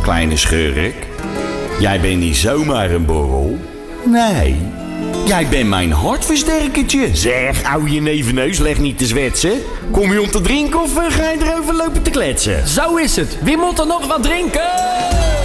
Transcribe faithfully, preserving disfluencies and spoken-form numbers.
kleine schurk. Jij bent niet zomaar een borrel. Nee, jij bent mijn hartversterkertje. Zeg, ouwe je nevenneus, leg niet te zwetsen. Kom je om te drinken of uh, ga je erover lopen te kletsen? Zo is het. Wie moet er nog wat drinken?